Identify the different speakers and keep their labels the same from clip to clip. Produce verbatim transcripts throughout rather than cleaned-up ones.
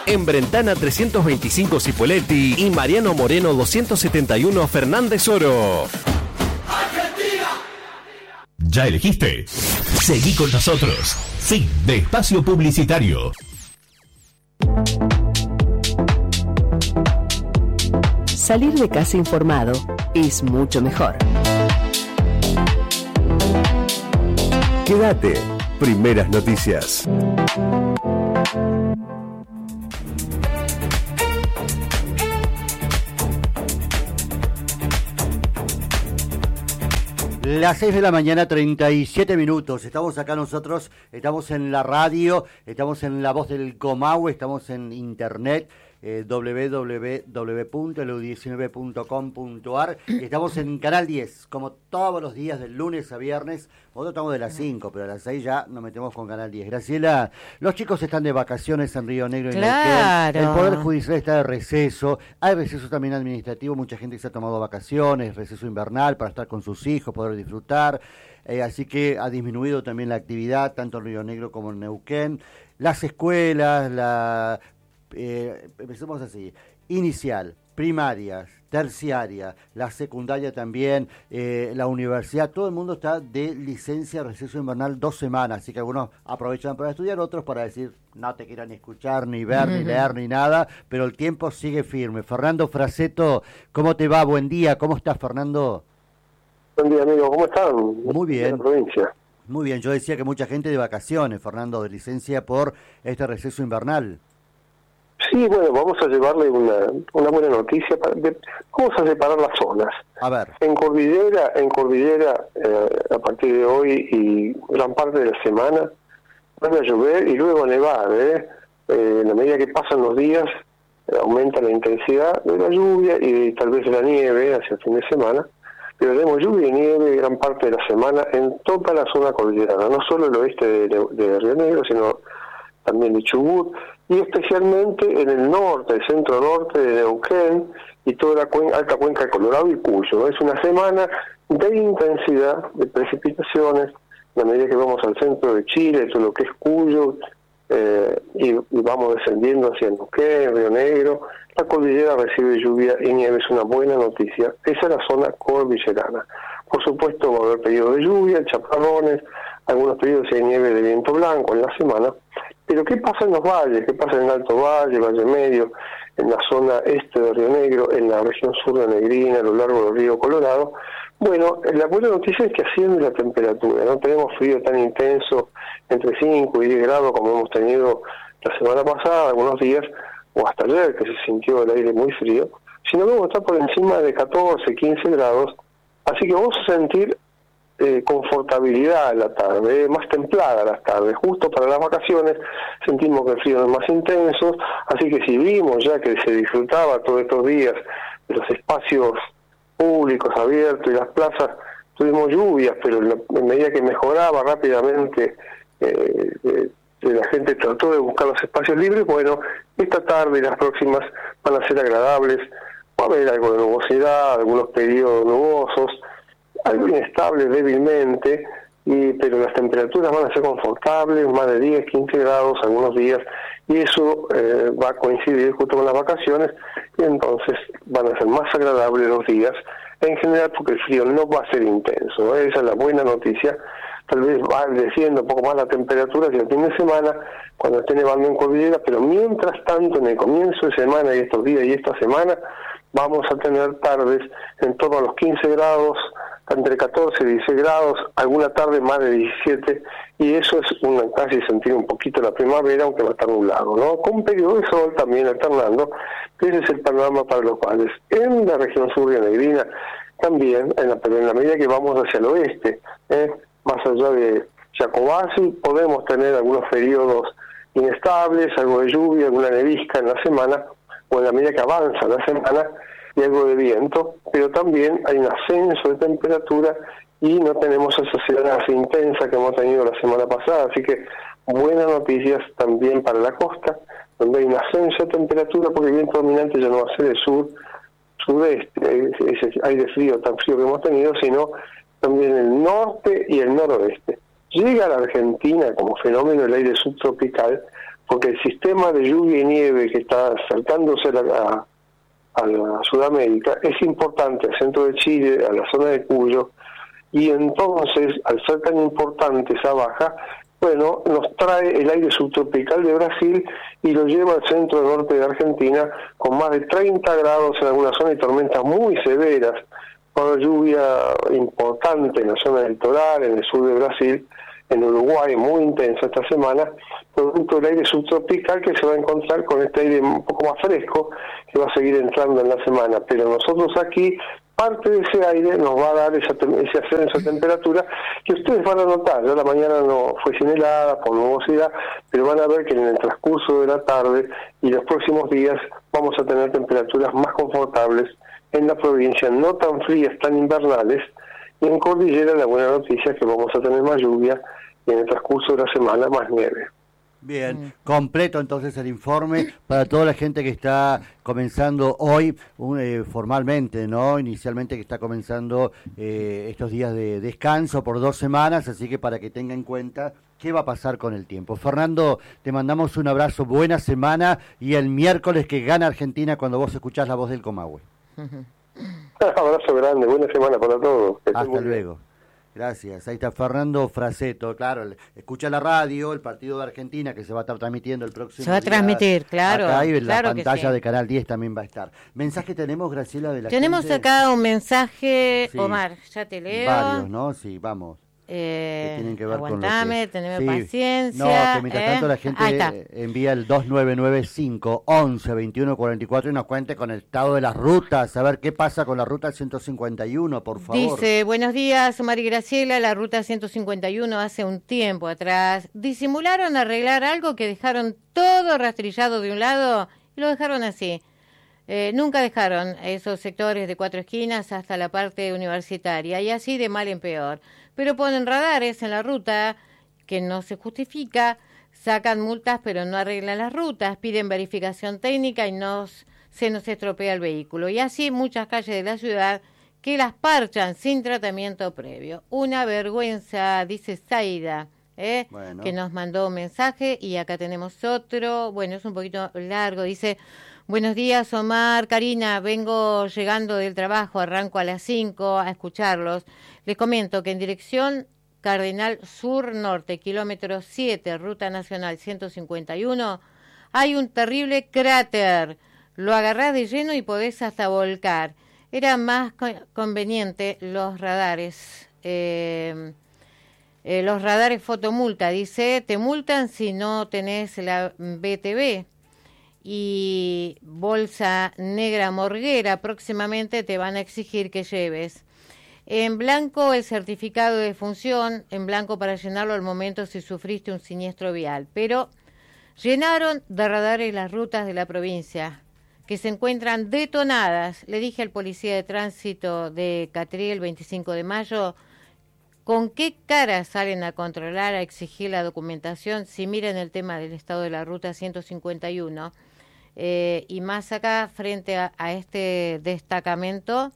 Speaker 1: En Brentana trescientos veinticinco Cipolletti y Mariano Moreno doscientos setenta y uno Fernández Oro.
Speaker 2: ¿Ya elegiste? Seguí con nosotros. Fin de espacio publicitario.
Speaker 3: Salir de casa informado es mucho mejor.
Speaker 1: Quédate. Primeras noticias.
Speaker 4: Las seis de la mañana, treinta y siete minutos. Estamos acá nosotros, estamos en la radio, estamos en La Voz del Comahue, estamos en internet, eh, doble u doble u doble u punto el u diecinueve punto com punto a r. Estamos en Canal diez, como todos los días, del lunes a viernes. Nosotros estamos de las cinco, pero a las seis ya nos metemos con Canal diez. Graciela, los chicos están de vacaciones en Río Negro.
Speaker 3: Claro.
Speaker 4: En el Poder Judicial está de receso. Hay receso también administrativo. Mucha gente se ha tomado vacaciones, receso invernal para estar con sus hijos, poder disfrutar. Eh, así que ha disminuido también la actividad, tanto en Río Negro como en Neuquén. Las escuelas, la eh, empecemos así, inicial, primarias, terciaria, la secundaria también, eh, la universidad, todo el mundo está de licencia, receso invernal dos semanas, así que algunos aprovechan para estudiar, otros para decir no te quiero ni escuchar, ni ver, uh-huh. ni leer, ni nada, pero el tiempo sigue firme. Fernando Fraseto, ¿cómo te va? Buen día, ¿cómo estás, Fernando?
Speaker 5: Buen día, amigo, ¿cómo están?
Speaker 4: Muy bien.
Speaker 5: En la provincia.
Speaker 4: Muy bien, yo decía que mucha gente de vacaciones, Fernando, de licencia por este receso invernal.
Speaker 5: Sí, bueno, vamos a llevarle una, una buena noticia. Para, de, vamos a separar las zonas.
Speaker 4: A ver.
Speaker 5: En Cordillera, en Cordillera eh, a partir de hoy y gran parte de la semana, van a llover y luego a nevar. ¿eh? Eh, en la medida que pasan los días, eh, aumenta la intensidad de la lluvia y tal vez de la nieve hacia el fin de semana. Pero tenemos lluvia y nieve gran parte de la semana en toda la zona cordillerana, no solo el oeste de, de, de Río Negro, sino también de Chubut, y especialmente en el norte, el centro-norte de Neuquén y toda la cuen- alta cuenca de Colorado y Cuyo. Es una semana de intensidad de precipitaciones, a medida que vamos al centro de Chile, todo lo que es Cuyo, eh, y, y vamos descendiendo hacia Neuquén, Río Negro. La cordillera recibe lluvia y nieve, es una buena noticia. Esa es la zona cordillerana. Por supuesto va a haber periodos de lluvia, chaparrones, algunos periodos de nieve de viento blanco en la semana. Pero ¿qué pasa en los valles? ¿Qué pasa en el Alto Valle, Valle Medio, en la zona este de Río Negro, en la región sur de Negrina, a lo largo del río Colorado? Bueno, la buena noticia es que asciende la temperatura. No tenemos frío tan intenso, entre cinco y diez grados, como hemos tenido la semana pasada, algunos días, o hasta ayer, que se sintió el aire muy frío, sino que vamos a estar por encima de catorce, quince grados, así que vamos a sentir eh, confortabilidad a la tarde, más templada las tardes, justo para las vacaciones. Sentimos que el frío es más intenso, así que si vimos ya que se disfrutaba todos estos días de los espacios públicos abiertos y las plazas, tuvimos lluvias, pero en medida que mejoraba rápidamente, eh, eh, la gente trató de buscar los espacios libres. Bueno, esta tarde y las próximas van a ser agradables, va a haber algo de nubosidad, algunos periodos nubosos, algo inestable débilmente, y pero las temperaturas van a ser confortables, más de diez, quince grados algunos días, y eso eh, va a coincidir justo con las vacaciones, y entonces van a ser más agradables los días, en general porque el frío no va a ser intenso. Esa es la buena noticia. Tal vez va desciendo un poco más la temperatura hacia el fin de semana, cuando esté nevando en cordillera, pero mientras tanto, en el comienzo de semana y estos días y esta semana, vamos a tener tardes en torno a los quince grados, entre catorce y dieciséis grados, alguna tarde más de diecisiete, y eso es una, casi sentir un poquito la primavera, aunque va a estar nublado, ¿no? Con un periodo de sol también alternando, ese es el panorama para los valles. En la región sur de Negrina, también, en la, pero en la medida que vamos hacia el oeste, ¿eh? más allá de Jacobasi, podemos tener algunos periodos inestables, algo de lluvia, alguna nevisca en la semana, o en la medida que avanza la semana, y algo de viento, pero también hay un ascenso de temperatura y no tenemos esa semana intensa que hemos tenido la semana pasada, así que buenas noticias también para la costa, donde hay un ascenso de temperatura, porque el viento dominante ya no va a ser el sur, sudeste, ese aire frío, tan frío que hemos tenido, sino también el norte y el noroeste. Llega a la Argentina como fenómeno el aire subtropical, porque el sistema de lluvia y nieve que está acercándose a la, a la Sudamérica es importante al centro de Chile, a la zona de Cuyo, y entonces, al ser tan importante esa baja, bueno, nos trae el aire subtropical de Brasil y lo lleva al centro norte de Argentina con más de treinta grados en algunas zonas y tormentas muy severas, con lluvia importante en la zona del litoral, en el sur de Brasil, en Uruguay, muy intensa esta semana, producto del aire subtropical que se va a encontrar con este aire un poco más fresco que va a seguir entrando en la semana. Pero nosotros aquí, parte de ese aire nos va a dar esa, ese ascenso de temperatura que ustedes van a notar. Ya la mañana no fue sin helada, por nubosidad, pero van a ver que en el transcurso de la tarde y los próximos días vamos a tener temperaturas más confortables en la provincia, no tan frías, tan invernales, y en Cordillera la buena noticia es que vamos a tener más lluvia y en el transcurso de la semana más nieve.
Speaker 4: Bien, mm. completo entonces el informe para toda la gente que está comenzando hoy un, eh, formalmente, ¿no? Inicialmente que está comenzando eh, estos días de descanso por dos semanas, así que para que tenga en cuenta qué va a pasar con el tiempo. Fernando, te mandamos un abrazo, buena semana y el miércoles que gana Argentina cuando vos escuchás la voz del Comahue.
Speaker 5: Abrazo grande, buena semana para todos.
Speaker 4: Hasta luego. Gracias. Ahí está Fernando Fraseto, claro, escucha la radio, el partido de Argentina que se va a estar transmitiendo el próximo
Speaker 6: Se va a transmitir, claro.
Speaker 4: Acá y en
Speaker 6: claro
Speaker 4: la pantalla
Speaker 6: sí.
Speaker 4: de Canal diez también va a estar. ¿Mensaje tenemos, Graciela, de la
Speaker 6: Tenemos
Speaker 4: gente?
Speaker 6: acá un mensaje,
Speaker 4: Sí.
Speaker 6: Omar, ya te leo.
Speaker 4: Varios, ¿no? Sí, vamos.
Speaker 6: Eh,
Speaker 4: que tienen que ver
Speaker 6: aguantame,
Speaker 4: con lo que...
Speaker 6: teneme
Speaker 4: sí.
Speaker 6: paciencia.
Speaker 4: No, que mientras
Speaker 6: ¿eh?
Speaker 4: tanto la gente envía el dos nueve nueve cinco once veintiuno cuarenta y cuatro y nos cuente con el estado de las rutas, a ver qué pasa con la ruta ciento cincuenta y uno, por favor.
Speaker 6: Dice, buenos días, Omar y Graciela, la ruta ciento cincuenta y uno hace un tiempo atrás disimularon arreglar algo que dejaron todo rastrillado de un lado y lo dejaron así. Eh, nunca dejaron esos sectores de cuatro esquinas hasta la parte universitaria y así de mal en peor. Pero ponen radares en la ruta que no se justifica, sacan multas pero no arreglan las rutas, piden verificación técnica y nos, se nos estropea el vehículo. Y así muchas calles de la ciudad que las parchan sin tratamiento previo. Una vergüenza, dice Zaida, ¿eh? Bueno. Que nos mandó un mensaje y acá tenemos otro, bueno, es un poquito largo, dice... Buenos días, Omar, Karina, vengo llegando del trabajo, arranco a las cinco a escucharlos. Les comento que en dirección Cardenal Sur-Norte, kilómetro siete, Ruta Nacional ciento cincuenta y uno, hay un terrible cráter. Lo agarrás de lleno y podés hasta volcar. Era más co- conveniente los radares, eh, eh, los radares fotomulta, dice, te multan si no tenés la B T V. Y bolsa negra morguera, próximamente te van a exigir que lleves. En blanco el certificado de función, en blanco para llenarlo al momento si sufriste un siniestro vial. Pero llenaron de radares las rutas de la provincia, que se encuentran detonadas. Le dije al policía de tránsito de Catriel, veinticinco de mayo, ¿con qué cara salen a controlar, a exigir la documentación? Si miran el tema del estado de la ruta ciento cincuenta y uno, eh, y más acá, frente a, a este destacamento,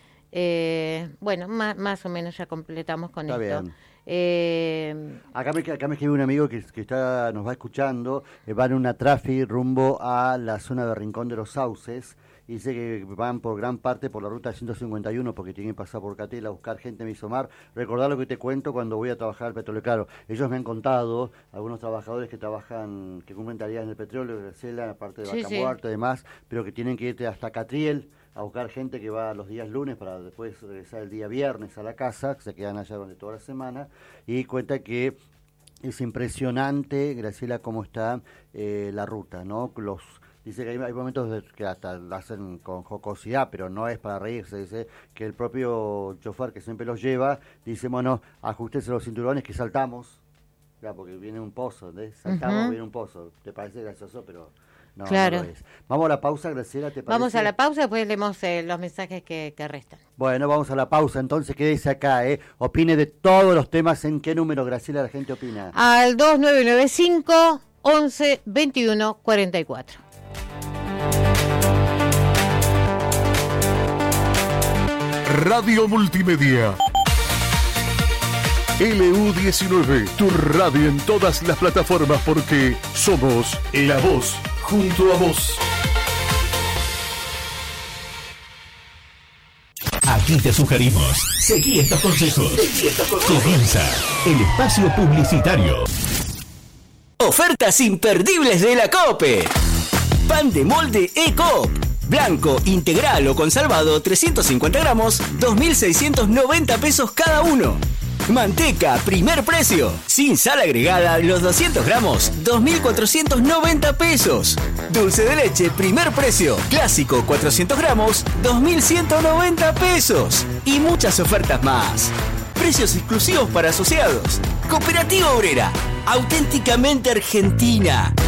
Speaker 6: eh, bueno, más, más o menos ya completamos con
Speaker 4: Está
Speaker 6: esto.
Speaker 4: Bien.
Speaker 6: Eh,
Speaker 4: acá, me, acá me escribe un amigo que, que está nos va escuchando, eh, va en una trafi rumbo a la zona de Rincón de los Sauces, y dice que van por gran parte por la ruta ciento cincuenta y uno porque tienen que pasar por Catel a buscar gente en Misomar. Recordar lo que te cuento cuando voy a trabajar al petróleo. Claro, ellos me han contado, algunos trabajadores que trabajan, que cumplen tareas en el petróleo, Graciela, en la parte de
Speaker 6: sí,
Speaker 4: Vaca
Speaker 6: sí.
Speaker 4: Muerta y demás, pero que tienen que irte hasta Catriel a buscar gente que va los días lunes para después regresar el día viernes a la casa, que se quedan allá durante toda la semana, y cuenta que es impresionante, Graciela, cómo está eh, la ruta, ¿no? Los Dice que hay, hay momentos de, que hasta lo hacen con jocosidad, pero no es para reírse. Dice que el propio chofer que siempre los lleva, dice, bueno, ajustese los cinturones que saltamos. Ya, porque viene un pozo, ¿ves? Saltamos, uh-huh. viene un pozo. Te parece gracioso, pero no,
Speaker 6: claro.
Speaker 4: no lo es. Vamos a la pausa, Graciela, ¿te parece?
Speaker 6: Vamos a la pausa, después leemos eh, los mensajes que, que restan.
Speaker 4: Bueno, vamos a la pausa, entonces quédese acá, ¿eh? Opine de todos los temas. ¿En qué número, Graciela, la gente opina?
Speaker 6: Al dos nueve nueve cinco once veintiuno cuarenta y cuatro.
Speaker 7: Radio Multimedia. L U diecinueve, tu radio en todas las plataformas porque somos la voz junto a vos.
Speaker 2: Aquí te sugerimos, seguí estos consejos. Comienza el espacio publicitario.
Speaker 8: Ofertas imperdibles de la COPE. Pan de molde E-Coop. Blanco, integral o conservado, trescientos cincuenta gramos, dos mil seiscientos noventa pesos cada uno. Manteca, primer precio. Sin sal agregada, los doscientos gramos, dos mil cuatrocientos noventa pesos. Dulce de leche, primer precio. Clásico, cuatrocientos gramos, dos mil ciento noventa pesos. Y muchas ofertas más. Precios exclusivos para asociados. Cooperativa Obrera, auténticamente argentina.